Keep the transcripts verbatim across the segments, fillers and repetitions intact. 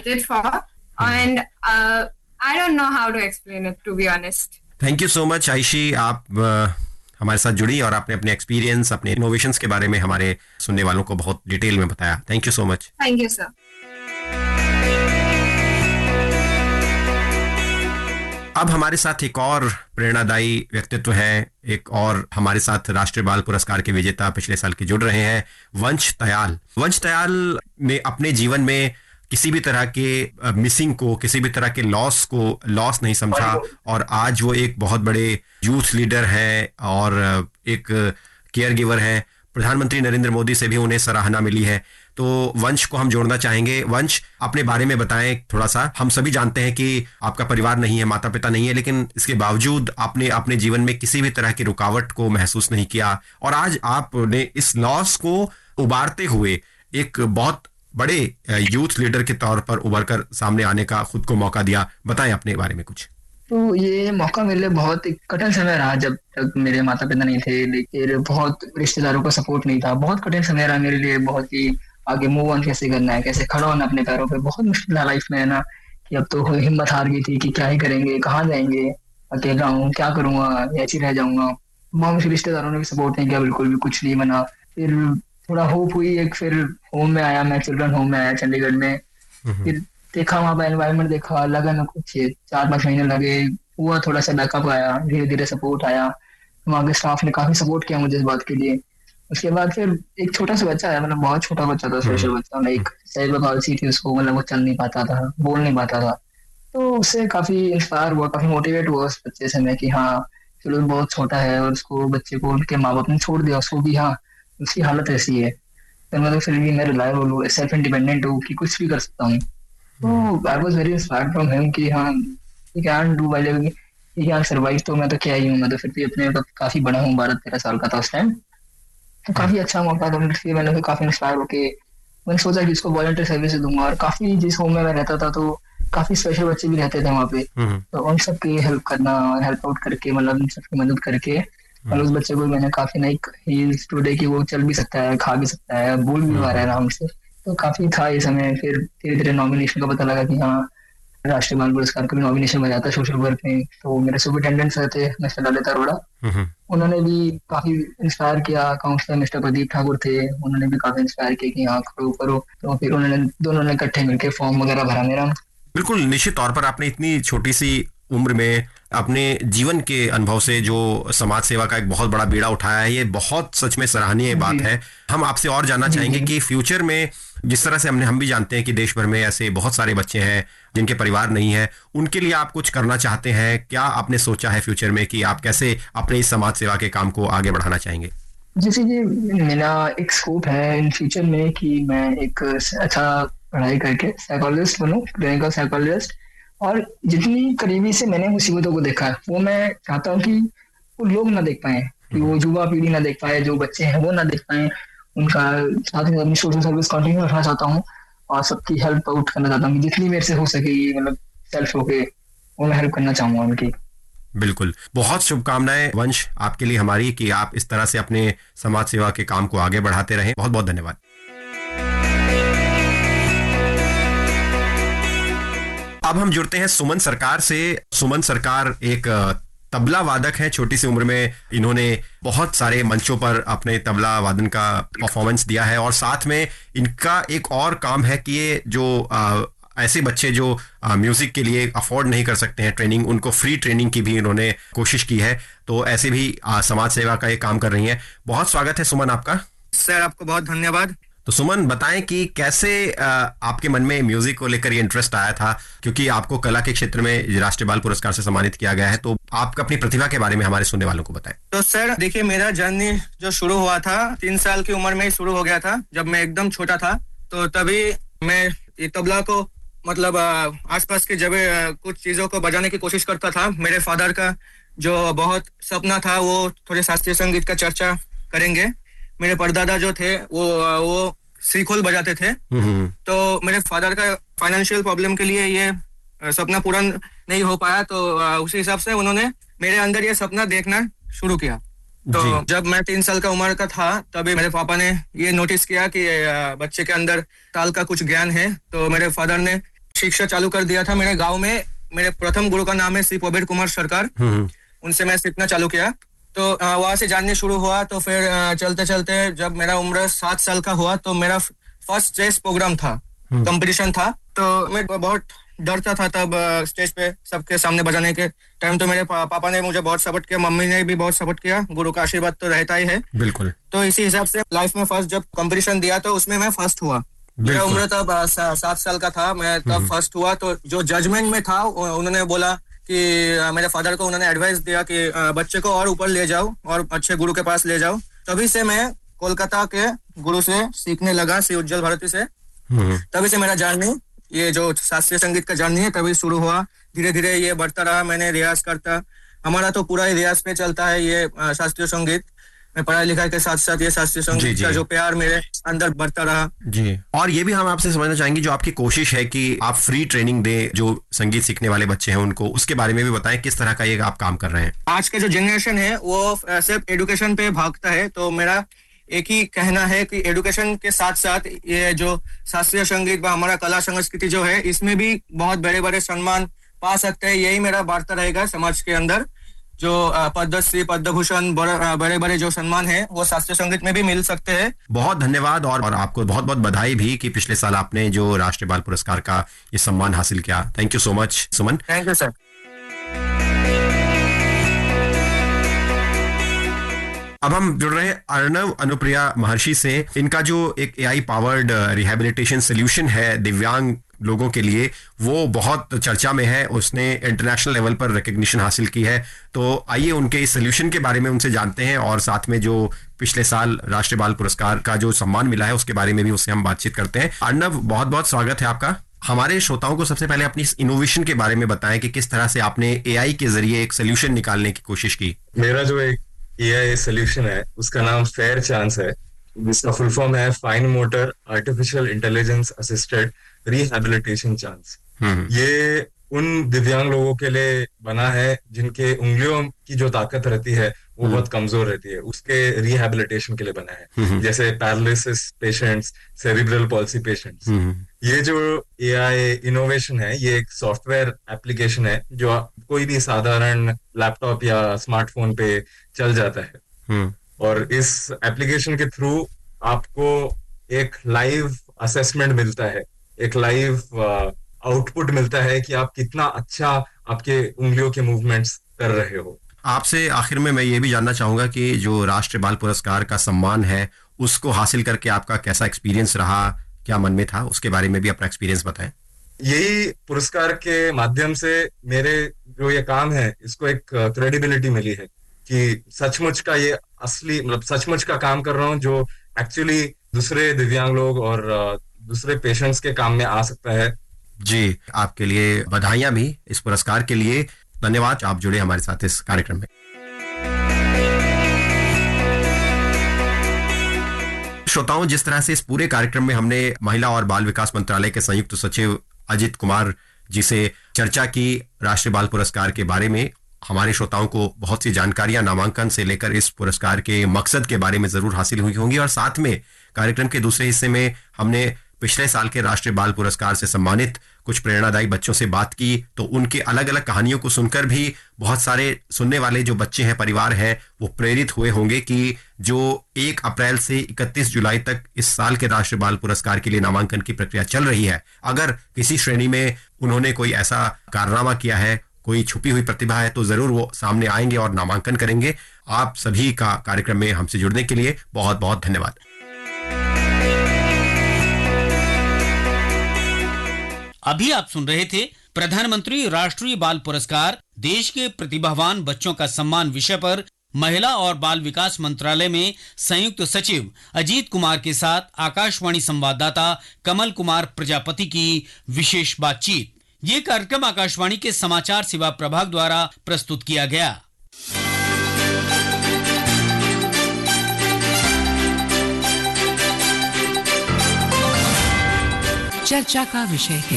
waited for, and uh, I don't know how to explain it, to be honest. Thank you so much आयशी, आप uh, हमारे साथ जुड़ी और आपने अपने एक्सपीरियंस, अपने इनोवेशंस के बारे में हमारे सुनने वालों को बहुत डिटेल में बताया. Thank you so much. Thank you sir. अब हमारे साथ एक और प्रेरणादायी व्यक्तित्व है, एक और हमारे साथ राष्ट्रीय बाल पुरस्कार के विजेता पिछले साल के जुड़ रहे हैं, वंश तयाल. वंश तयाल ने अपने जीवन में किसी भी तरह के मिसिंग को, किसी भी तरह के लॉस को लॉस नहीं समझा और आज वो एक बहुत बड़े यूथ लीडर है और एक केयर गिवर है. प्रधानमंत्री नरेंद्र मोदी से भी उन्हें सराहना मिली है. तो वंश को हम जोड़ना चाहेंगे. वंश, अपने बारे में बताएं थोड़ा सा. हम सभी जानते हैं कि आपका परिवार नहीं है, माता पिता नहीं है, लेकिन इसके बावजूद आपने अपने जीवन में किसी भी तरह की रुकावट को महसूस नहीं किया और आज आपने इस लॉस को उबारते हुए एक बहुत बड़े यूथ लीडर के तौर पर उभर कर सामने आने का खुद को मौका दिया. बताएं अपने बारे में कुछ. तो ये मौका मेरे लिए बहुत एक कठिन समय रहा, जब तक मेरे माता पिता नहीं थे, लेकिन बहुत रिश्तेदारों का सपोर्ट नहीं था. बहुत कठिन समय रहा मेरे लिए. बहुत ही आगे मूव ऑन कैसे करना है, कैसे खड़ा होना अपने पैरों पे, बहुत मुश्किल है लाइफ में, है ना. कि अब तो हिम्मत हार गई थी कि क्या ही करेंगे, कहाँ जाएंगे, अकेला हूँ, क्या करूंगा, ऐसे रह जाऊंगा. बहुत मुश्किल. रिश्तेदारों ने भी सपोर्ट नहीं किया, बिल्कुल भी कुछ नहीं बना. फिर थोड़ा होप हुई, एक फिर होम में आया मैं, चिल्ड्रन होम में आया चंडीगढ़ में. फिर देखा वहाँ का एनवायरनमेंट, देखा, लगा ना कुछ चार पांच महीने लगे, हुआ थोड़ा सा बैकअप आया, धीरे धीरे सपोर्ट आया. वहाँ के स्टाफ ने काफी सपोर्ट किया मुझे इस बात के लिए. उसके बाद फिर एक छोटा सा बच्चा है, मतलब बहुत छोटा बच्चा था, स्पेशल बच्चा, लाइक सेरेब्रल पाल्सी थी उसको, मतलब वो चल नहीं पाता था, बोल नहीं पाता था. तो उससे काफी इंस्पायर हुआ, काफी मोटिवेट हुआ उस बच्चे से मैं कि हाँ चलो बहुत छोटा है और उसको, बच्चे को उनके माँ बाप ने छोड़ दिया उसको भी, हाँ उसकी हालत ऐसी है, तो मतलब फिर भी मैं रिलायबल हूँ, सेल्फ इंडिपेंडेंट हूँ कि कुछ भी कर सकता हूँ. तो I was very inspired from him कि हाँ he can do, while he can survive. तो मैं तो क्या ही हूँ, मैं तो फिर भी अपने मतलब काफी बड़ा हूँ, बारह तेरह साल का था उस टाइम. तो काफी अच्छा मौका था. फिर मैंने काफी इंस्पायर होके मैंने सोचा कि इसको वॉलंटियर सर्विस दूंगा. और काफी जिस होम में मैं रहता था तो काफी स्पेशल बच्चे भी रहते थे वहाँ पे, तो उन सबकी हेल्प करना, हेल्प आउट करके, मतलब उन सबकी मदद करके, और उस बच्चे को मैंने काफी नई हील्स टुडे की, वो चल भी सकता है, खा भी सकता है, बोल भी पा रहा है आराम से. तो काफी था ये समय. फिर धीरे धीरे नॉमिनेशन का पता लगा कि हाँ राष्ट्रीय बाल पुरस्कार का भी नॉमिनेशन बजा था सोशल वर्क में. तो मेरे सुपरिटेंडेंट सर थे मिस्टर ललित अरोड़ा, उन्होंने भी काफी इंस्पायर किया. काउंसलर मिस्टर प्रदीप ठाकुर थे, उन्होंने भी काफी इंस्पायर किया कि हाँ करो करो. तो फिर उन्होंने दोनों ने इकट्ठे मिलकर फॉर्म वगैरह भरा मेरा. बिल्कुल, निश्चित तौर पर आपने इतनी छोटी सी उम्र में अपने जीवन के अनुभव से जो समाज सेवा का एक बहुत बड़ा बीड़ा उठाया है, ये बहुत सच में सराहनीय बात है. हम आपसे और जानना चाहेंगे कि फ्यूचर में, जिस तरह से हमने हम भी जानते हैं कि देश भर में ऐसे बहुत सारे बच्चे हैं जिनके परिवार नहीं है, उनके लिए आप कुछ करना चाहते हैं क्या? आपने सोचा है फ्यूचर में कि आप कैसे अपने इस समाज सेवा के काम को आगे बढ़ाना चाहेंगे? जैसे कि मेरा एक स्कोप है इन फ्यूचर में कि मैं एक अच्छा पढ़ाई करके साइकोलॉजिस्ट बनूं, क्लिनिकल साइकोलॉजिस्ट. और जितनी करीबी से मैंने मुसीबतों को देखा है, वो मैं चाहता हूँ कि वो लोग ना देख पाए, कि वो युवा पीढ़ी ना देख पाए, जो बच्चे हैं वो ना देख पाए. उनका साथ ही अपनी सोशल सर्विस कंटिन्यू रखना चाहता हूँ और सबकी हेल्प आउट करना चाहता हूँ, जितनी मेरे से हो सके, मतलब सेल्फ होके वो मैं हेल्प करना चाहूंगा उनकी. बिल्कुल, बहुत शुभकामनाएं वंश आपके लिए हमारी कि आप इस तरह से अपने समाज सेवा के काम को आगे बढ़ाते रहें. बहुत बहुत धन्यवाद. अब हम जुड़ते हैं सुमन सरकार से. सुमन सरकार एक तबला वादक हैं. छोटी सी उम्र में इन्होंने बहुत सारे मंचों पर अपने तबला वादन का परफॉर्मेंस दिया है और साथ में इनका एक और काम है कि ये जो आ, ऐसे बच्चे जो म्यूजिक के लिए अफोर्ड नहीं कर सकते हैं ट्रेनिंग, उनको फ्री ट्रेनिंग की भी इन्होंने कोशिश की है. तो ऐसे भी आ, समाज सेवा का ये काम कर रही हैं. बहुत स्वागत है सुमन आपका. सर आपको बहुत धन्यवाद. तो सुमन बताएं कि कैसे आ, आपके मन में म्यूजिक को लेकर ये इंटरेस्ट आया था, क्योंकि आपको कला के क्षेत्र में राष्ट्रीय बाल पुरस्कार से सम्मानित किया गया है. तो आप अपनी प्रतिभा के बारे में हमारे सुनने वालों को बताएं. तो सर देखिए, मेरा जर्नी जो शुरू हुआ था तीन साल की उम्र में ही शुरू हो गया था. जब मैं एकदम छोटा था तो तभी मैं ये तबला को मतलब आसपास की जगह कुछ चीजों को बजाने की कोशिश करता था. मेरे फादर का जो बहुत सपना था वो थोड़े शास्त्रीय संगीत का चर्चा करेंगे. मेरे परदादा जो थे वो वो श्रीखोल बजाते थे. तो मेरे फादर का फाइनेंशियल प्रॉब्लम के लिए ये सपना पूरा नहीं हो पाया. तो उसी हिसाब से उन्होंने मेरे अंदर ये सपना देखना शुरू किया. तो जब मैं तीन साल का उम्र का था तभी मेरे पापा ने ये नोटिस किया कि बच्चे के अंदर ताल का कुछ ज्ञान है. तो मेरे फादर ने शिक्षा चालू कर दिया था मेरे गांव में। मेरे प्रथम गुरु का नाम है श्री प्रबीर कुमार सरकार। उनसे मैं सीखना चालू किया, तो वहां से जानने शुरू हुआ। तो फिर चलते चलते जब मेरा उम्र सात साल का हुआ तो मेरा फर्स्ट स्टेज प्रोग्राम था, कंपटीशन था। तो मैं बहुत डरता था तब स्टेज पे सबके सामने बजाने के टाइम। तो मेरे पा, पापा ने मुझे बहुत सपोर्ट किया, मम्मी ने भी बहुत सपोर्ट किया। गुरु का आशीर्वाद तो रहता ही है। बिल्कुल। तो इसी हिसाब से लाइफ में फर्स्ट जब कंपटीशन दिया तो उसमें मैं फर्स्ट हुआ। मेरा उम्र तब सात साल का था, मैं तब फर्स्ट हुआ। तो जो जजमेंट में था उन्होंने बोला कि मेरे फादर को उन्होंने एडवाइस दिया कि बच्चे को और ऊपर ले जाओ और अच्छे गुरु के पास ले जाओ। तभी से मैं कोलकाता के गुरु से सीखने लगा, श्री उज्जवल भारती से। तभी से मेरा जर्नी, ये जो शास्त्रीय संगीत का जर्नी है, तभी शुरू हुआ। धीरे धीरे ये बढ़ता रहा। मैंने रियाज करता, हमारा तो पूरा ही रियाज पे चलता है ये शास्त्रीय संगीत। मैं पढ़ाई लिखाई के साथ साथ ये शास्त्रीय संगीत का जो प्यार मेरे अंदर बढ़ता रहा जी। और ये भी हम आपसे समझना चाहेंगे, जो आपकी कोशिश है कि आप फ्री ट्रेनिंग दें जो संगीत सीखने वाले बच्चे हैं उनको, उसके बारे में भी बताएं किस तरह का ये आप काम कर रहे हैं। आज के जो जनरेशन है वो सिर्फ एजुकेशन पे भागता है, तो मेरा एक ही कहना है कि एजुकेशन के साथ साथ ये जो शास्त्रीय संगीत व हमारा कला संस्कृति जो है, इसमें भी बहुत बड़े बड़े सम्मान पा सकते हैं। यही मेरा वार्ता रहेगा समाज के अंदर। जो पद्मश्री, पद्मभूषण, बड़े बड़े जो सम्मान है वो शास्त्रीय संगीत में भी मिल सकते हैं। बहुत धन्यवाद और, और आपको बहुत बहुत बधाई भी कि पिछले साल आपने जो राष्ट्रीय बाल पुरस्कार का ये सम्मान हासिल किया। Thank you so much Suman. Thank you sir. अब हम जुड़ रहे हैं अर्णव अनुप्रिया महर्षि से। इनका जो एक एआई पावर्ड रिहैबिलिटेशन सोल्यूशन है दिव्यांग लोगों के लिए, वो बहुत चर्चा में है। उसने इंटरनेशनल लेवल पर रिकग्निशन हासिल की है। तो आइए उनके इस सोल्यूशन के बारे में उनसे जानते हैं और साथ में जो पिछले साल राष्ट्रीय बाल पुरस्कार का जो सम्मान मिला है उसके बारे में भी उससे हम बातचीत करते हैं। अर्णव, बहुत बहुत स्वागत है आपका। हमारे श्रोताओं को सबसे पहले अपनी इस इनोवेशन के बारे में बताएं कि किस तरह से आपने एआई के जरिए एक सोल्यूशन निकालने की कोशिश की। मेरा जो एक एआई सोल्यूशन है उसका नाम फेयर चांस है, जिसका फुल फॉर्म है fine motor artificial intelligence assisted rehabilitation chance. ये उन दिव्यांग लोगों के लिए बना है जिनके उंगलियों की जो ताकत रहती है वो बहुत कमजोर रहती है, उसके रिहैबिलिटेशन के लिए बना है। जैसे paralysis patients, cerebral palsy patients. ये जो एआई इनोवेशन है ये एक सॉफ्टवेयर एप्लीकेशन है जो कोई भी साधारण लैपटॉप या स्मार्टफोन पे चल जाता है। और इस एप्लीकेशन के थ्रू आपको एक लाइव असेसमेंट मिलता है, एक लाइव आउटपुट uh, मिलता है कि आप कितना अच्छा आपके उंगलियों के मूवमेंट्स कर रहे हो। आपसे आखिर में मैं ये भी जानना चाहूंगा कि जो राष्ट्रीय बाल पुरस्कार का सम्मान है उसको हासिल करके आपका कैसा एक्सपीरियंस रहा, क्या मन में था, उसके बारे में भी अपना एक्सपीरियंस बताएं। यही पुरस्कार के माध्यम से मेरे जो ये काम है इसको एक क्रेडिबिलिटी मिली है कि सचमुच का ये असली मतलब सचमुच का काम कर रहा हूँ जो एक्चुअली दूसरे दिव्यांग लोग और दूसरे पेशेंट्स के काम में आ सकता है। जी, आपके लिए बधाइयां भी इस पुरस्कार के लिए। धन्यवाद, आप जुड़े हमारे साथ इस कार्यक्रम में। श्रोताओं, जिस तरह से इस पूरे कार्यक्रम में हमने महिला और बाल विकास मंत्रालय के संयुक्त सचिव अजित कुमार जी से चर्चा की राष्ट्रीय बाल पुरस्कार के बारे में, हमारे श्रोताओं को बहुत सी जानकारियां नामांकन से लेकर इस पुरस्कार के मकसद के बारे में जरूर हासिल हुई होंगी। और साथ में कार्यक्रम के दूसरे हिस्से में हमने पिछले साल के राष्ट्रीय बाल पुरस्कार से सम्मानित कुछ प्रेरणादायी बच्चों से बात की, तो उनके अलग अलग कहानियों को सुनकर भी बहुत सारे सुनने वाले जो बच्चे हैं, परिवार हैं, वो प्रेरित हुए होंगे कि जो एक अप्रैल से इकतीस जुलाई तक इस साल के राष्ट्रीय बाल पुरस्कार के लिए नामांकन की प्रक्रिया चल रही है। अगर किसी श्रेणी में उन्होंने कोई ऐसा कारनामा किया है, कोई छुपी हुई प्रतिभा है, तो जरूर वो सामने आएंगे और नामांकन करेंगे। आप सभी का कार्यक्रम में हमसे जुड़ने के लिए बहुत बहुत धन्यवाद। अभी आप सुन रहे थे प्रधानमंत्री राष्ट्रीय बाल पुरस्कार देश के प्रतिभावान बच्चों का सम्मान विषय पर महिला और बाल विकास मंत्रालय में संयुक्त सचिव अजीत कुमार के साथ आकाशवाणी संवाददाता कमल कुमार प्रजापति की विशेष बातचीत। ये कार्यक्रम आकाशवाणी के समाचार सेवा प्रभाग द्वारा प्रस्तुत किया गया। चर्चा का विषय है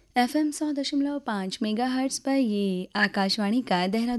एफ एम सौ दशमलव पाँच मेगा हर्ट्स पर ये आकाशवाणी का देहरादून